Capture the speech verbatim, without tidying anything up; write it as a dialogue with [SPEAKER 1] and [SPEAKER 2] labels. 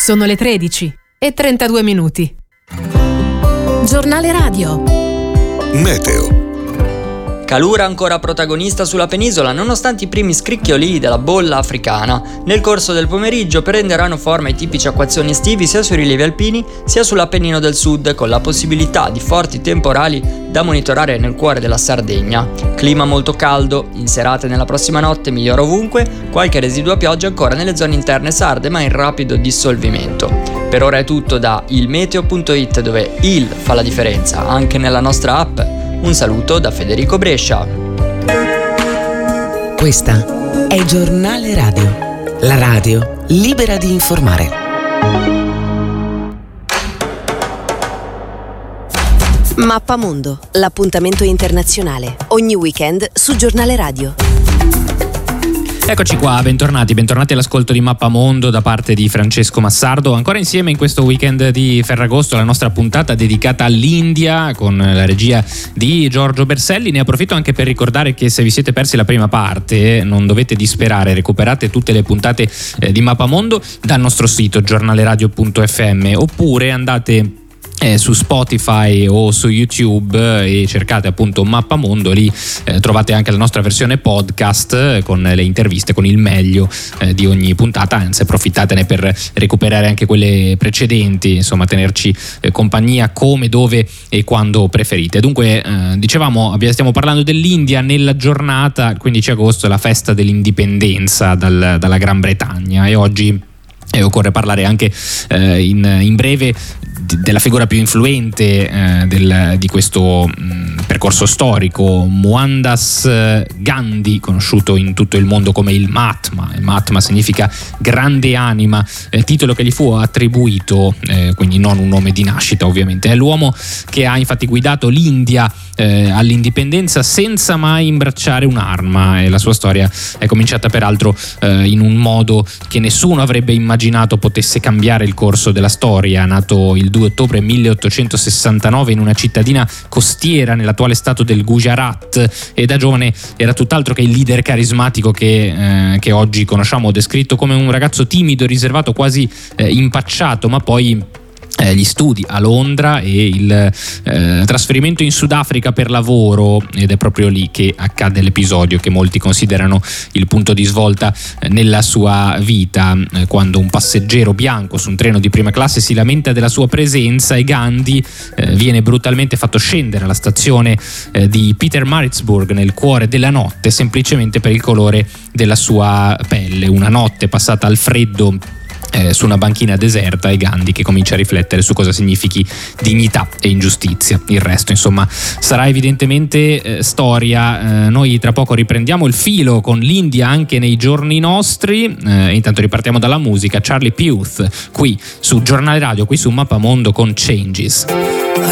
[SPEAKER 1] Sono le tredici e trentadue minuti. Giornale radio.
[SPEAKER 2] Meteo.
[SPEAKER 3] Calura ancora protagonista sulla penisola nonostante i primi scricchioli della bolla africana. Nel corso del pomeriggio prenderanno forma i tipici acquazzoni estivi sia sui rilievi alpini sia sull'Appennino del Sud, con la possibilità di forti temporali da monitorare nel cuore della Sardegna. Clima molto caldo, in serate nella prossima notte migliora ovunque, qualche residua pioggia ancora nelle zone interne sarde ma in rapido dissolvimento. Per ora è tutto da ilmeteo punto it, dove il fa la differenza anche nella nostra app. Un saluto da Federico Brescia.
[SPEAKER 4] Questa è Giornale Radio, la radio libera di informare.
[SPEAKER 5] Mappamondo, l'appuntamento internazionale, ogni weekend su Giornale Radio.
[SPEAKER 6] Eccoci qua, bentornati, bentornati all'ascolto di Mappamondo da parte di Francesco Massardo. Ancora insieme in questo weekend di Ferragosto, la nostra puntata dedicata all'India con la regia di Giorgio Berselli. Ne approfitto anche per ricordare che se vi siete persi la prima parte non dovete disperare, recuperate tutte le puntate eh, di Mappamondo dal nostro sito giornaleradio punto effe emme, oppure andate Eh, su Spotify o su YouTube eh, e cercate appunto Mappamondo, lì eh, trovate anche la nostra versione podcast eh, con le interviste, con il meglio eh, di ogni puntata, anzi approfittatene per recuperare anche quelle precedenti, insomma tenerci eh, compagnia come, dove e quando preferite. Dunque eh, dicevamo, stiamo parlando dell'India nella giornata quindici agosto, la festa dell'indipendenza dal, dalla Gran Bretagna, e oggi E occorre parlare anche eh, in, in breve d- della figura più influente eh, del, di questo mh, percorso storico, Mohandas Gandhi, conosciuto in tutto il mondo come il Mahatma. Il Mahatma significa grande anima, eh, titolo che gli fu attribuito, eh, quindi non un nome di nascita ovviamente. È l'uomo che ha infatti guidato l'India eh, all'indipendenza senza mai imbracciare un'arma, e la sua storia è cominciata peraltro eh, in un modo che nessuno avrebbe immaginato potesse cambiare il corso della storia. Nato il due ottobre milleottocentosessantanove in una cittadina costiera nell'attuale stato del Gujarat, e da giovane era tutt'altro che il leader carismatico che, eh, che oggi conosciamo, descritto come un ragazzo timido, riservato, quasi eh, impacciato, ma poi Eh, gli studi a Londra e il eh, trasferimento in Sudafrica per lavoro, ed è proprio lì che accade l'episodio che molti considerano il punto di svolta eh, nella sua vita, eh, quando un passeggero bianco su un treno di prima classe si lamenta della sua presenza e Gandhi eh, viene brutalmente fatto scendere alla stazione eh, di Pietermaritzburg nel cuore della notte, semplicemente per il colore della sua pelle. Una notte passata al freddo Eh, su una banchina deserta, e Gandhi che comincia a riflettere su cosa significhi dignità e ingiustizia. Il resto insomma sarà evidentemente eh, storia. Eh, noi tra poco riprendiamo il filo con l'India anche nei giorni nostri, eh, intanto ripartiamo dalla musica. Charlie Puth qui su Giornale Radio, qui su Mappamondo con Changes.